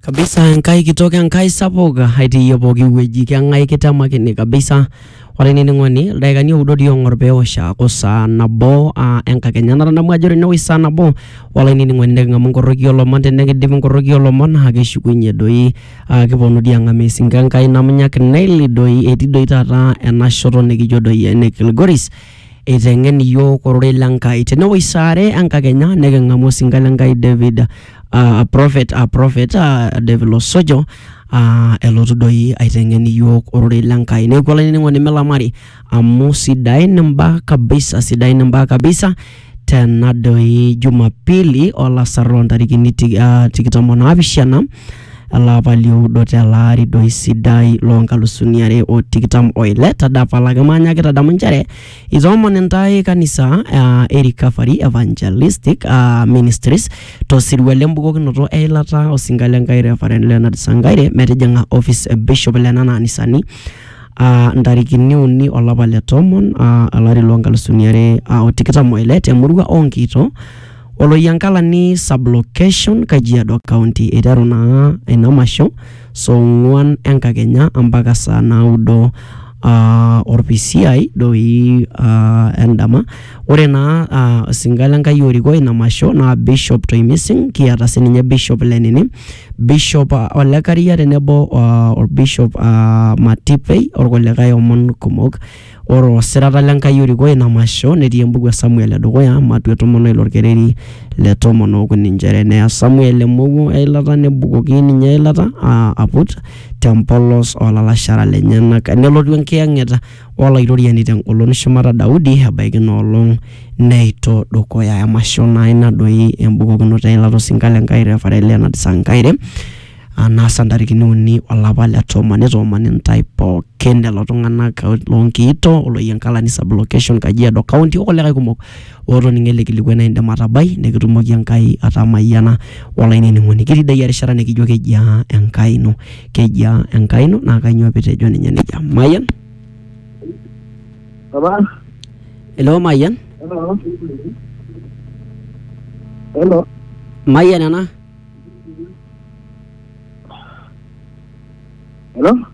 Kabisa enkai kitoke enkai sapoka haiti yopoki weji kengai kitamakini kabisa wale nini ngwani daigani udodi yongorbe osha kosa nabo enkakenya nara mwajori no isa nabo wale nini ngwani ndega mungorogi olomon ndega divi ngorogi olomon hage shukunye doi kiponu dianga mesinga enkai namunyak naili doi eti doi tata enashoto nikijo doi ene Kilgoris etengen yo korore lankai tenewo isare enkakenya nega ngamu singa lankai David prophet David Losojo elotu doi aitengeni yok orore lankai ne kola ni ngoni melamari amu sidain mbaka kabisa tena doi Jumapili ola saron tariki ni tikitomo na abishana ala valio dotelari doi sidai lonkalusuniare o tikitam oile tadapa lagamanya kita damunjare izomo nentai kanisa Recovery Evangelistic Ministries to sirwele mbugo kinoto eilata osingale ngai Reverend Leonard Sangaire metejanga office Bishop Lenana Anisani ndarikini uni olapa le tomon alari lonkalusuniare o tikitam oile temurua onkito Olo yankala ni sublocation Kajiado County itaru na enamasho so ngwan enkakenya mpaka saa naudo orPCI doi endama ore na singala nkai oriko enamasho na Bishop Toy Missing kiata sininye Bishop Lenini Bishop Olekaria tenebo or Bishop Matipei orkolekai omon kumok oro serata lenkai oriko enamasho netii embuku Samuel edukuya matwe tomono ilorkereri le tomono kuninjere ne Samuel lemogo eilata nebukoki ninye eilata aput tempolos olalashara lenyenak nelotu enkiyang'eta olairoriani tenkolon shumata Daudi ebaiki noolong neito dukuya emasho na ina doi embukokinoto eilata singale enkai Reverend Leonard Sangaire anasa ntarikini uni olapa le tomon netoomon ntai pookin lelo tung'anak lonkiito oloyiankala ni sublocation Kajiado County okolekae kumok otoning'e lekilikwena indim atabai nekitumoki enkai atamayiana olainining'oni kitidai erishata nikijo kejia enkai ino naa kanyoo pitejo ninye nejia Mayan Baba Hello Mayan Hello Mayan ana Hello